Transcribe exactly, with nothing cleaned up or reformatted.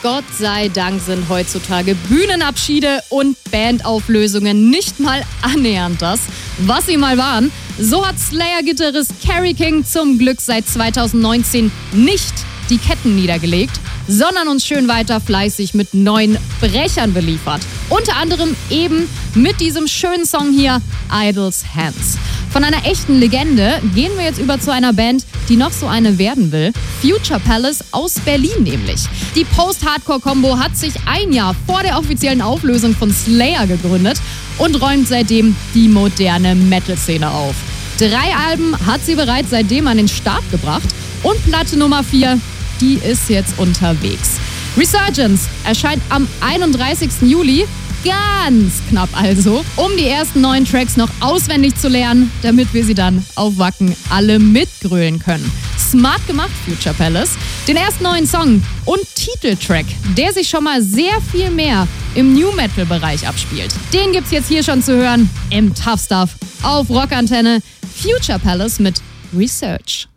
Gott sei Dank sind heutzutage Bühnenabschiede und Bandauflösungen nicht mal annähernd das, was sie mal waren. So hat Slayer-Gitarrist Kerry King zum Glück seit zweitausendneunzehn nicht die Ketten niedergelegt, sondern uns schön weiter fleißig mit neuen Brechern beliefert. Unter anderem eben mit diesem schönen Song hier, Idle's Hands. Von einer echten Legende gehen wir jetzt über zu einer Band, die noch so eine werden will. Future Palace aus Berlin nämlich. Die Post-Hardcore-Kombo hat sich ein Jahr vor der offiziellen Auflösung von Slayer gegründet und räumt seitdem die moderne Metal-Szene auf. Drei Alben hat sie bereits seitdem an den Start gebracht und Platte Nummer vier, die ist jetzt unterwegs. Resurgence erscheint am einunddreißigsten Juli, ganz knapp also, um die ersten neun Tracks noch auswendig zu lernen, damit wir sie dann auf Wacken alle mitgrölen können. Smart gemacht, Future Palace. Den ersten neuen Song und Titeltrack, der sich schon mal sehr viel mehr im New-Metal-Bereich abspielt. Den gibt's jetzt hier schon zu hören im Tough Stuff auf Rockantenne. Future Palace mit Research.